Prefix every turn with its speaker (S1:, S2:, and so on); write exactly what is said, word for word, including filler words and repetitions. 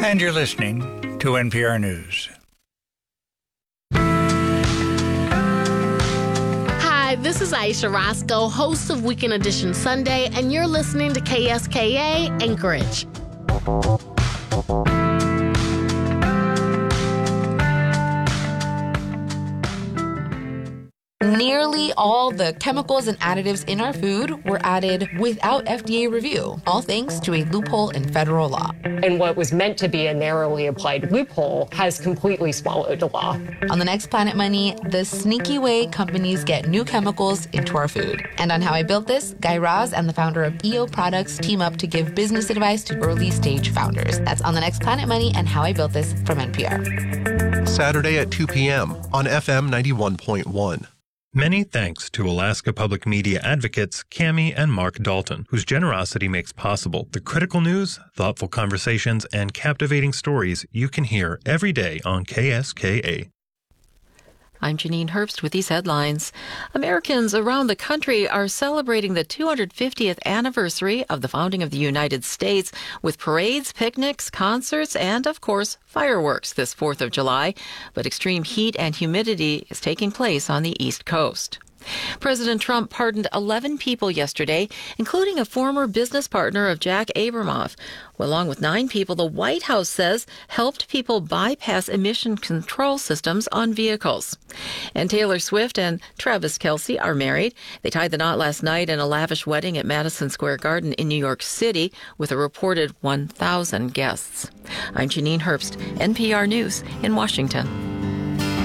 S1: And you're listening to N P R News.
S2: Hi, this is Aisha Roscoe, host of Weekend Edition Sunday, and you're listening to K S K A Anchorage.
S3: Nearly all the chemicals and additives in our food were added without F D A review, all thanks to a loophole in federal law.
S4: And what was meant to be a narrowly applied loophole has completely swallowed the law.
S3: On the next Planet Money, the sneaky way companies get new chemicals into our food. And on How I Built This, Guy Raz and the founder of E O Products team up to give business advice to early-stage founders. That's on the next Planet Money and How I Built This from N P R.
S5: Saturday at two p.m. on F M ninety-one point one.
S6: Many thanks to Alaska Public Media advocates Cami and Mark Dalton, whose generosity makes possible the critical news, thoughtful conversations, and captivating stories you can hear every day on K S K A.
S7: I'm Janine Herbst with these headlines. Americans around the country are celebrating the two hundred fiftieth anniversary of the founding of the United States with parades, picnics, concerts, and, of course, fireworks this fourth of July. But extreme heat and humidity is taking place on the East Coast. President Trump pardoned eleven people yesterday, including a former business partner of Jack Abramoff, along with nine people the White House says helped people bypass emission control systems on vehicles. And Taylor Swift and Travis Kelce are married. They tied the knot last night in a lavish wedding at Madison Square Garden in New York City with a reported one thousand guests. I'm Janine Herbst, N P R News in Washington.